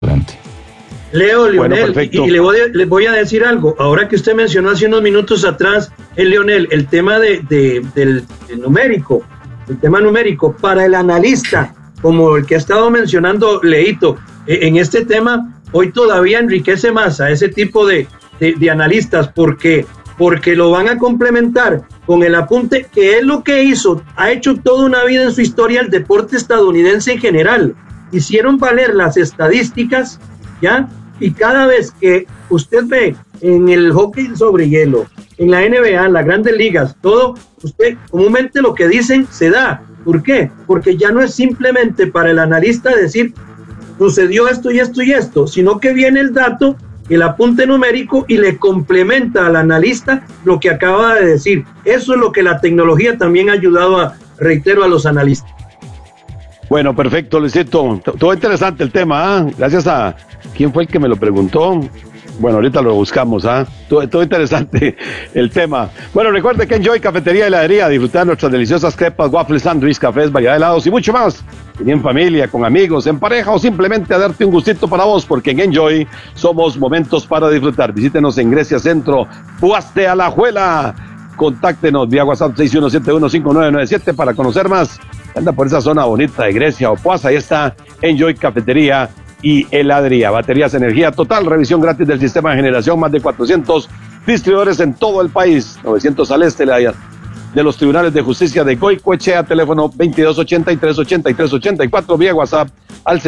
Leo, Leonel, bueno, y les voy a decir algo. Ahora que usted mencionó hace unos minutos atrás, Leonel, el tema del numérico, el tema numérico, para el analista, como el que ha estado mencionando Leito, en este tema, hoy todavía enriquece más a ese tipo de analistas, porque lo van a complementar con el apunte que es lo que hizo, ha hecho toda una vida en su historia el deporte estadounidense en general. Hicieron valer las estadísticas, ¿ya? Y cada vez que usted ve en el hockey sobre hielo, en la NBA, en las grandes ligas, todo, usted comúnmente lo que dicen se da. ¿Por qué? Porque ya no es simplemente para el analista decir sucedió esto y esto y esto, sino que viene el dato, el apunte numérico y le complementa al analista lo que acaba de decir. Eso es lo que la tecnología también ha ayudado reitero, a los analistas. Bueno, perfecto, Luisito. Todo interesante el tema, ¿ah? Gracias a... ¿Quién fue el que me lo preguntó? Bueno, ahorita lo buscamos, ¿ah? Todo interesante el tema. Bueno, recuerde que Enjoy Cafetería y Heladería, disfrutar nuestras deliciosas crepas, waffles, sándwiches, cafés, variedad de helados y mucho más. Y en familia, con amigos, en pareja o simplemente a darte un gustito para vos, porque en Enjoy somos momentos para disfrutar. Visítenos en Grecia Centro, Puaste Alajuela. Contáctenos vía WhatsApp 61715997 para conocer más. Anda por esa zona bonita de Grecia o Puas, ahí está Enjoy Cafetería y Heladería. Baterías Energía Total, revisión gratis del sistema de generación, más de 400 distribuidores en todo el país, 900 al este de los tribunales de justicia de Goicoechea, teléfono 2283-8384, vía WhatsApp al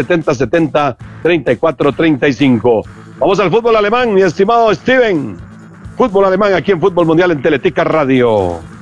7070-3435. Vamos al fútbol alemán, mi estimado Steven. Fútbol alemán aquí en Fútbol Mundial en Teletica Radio.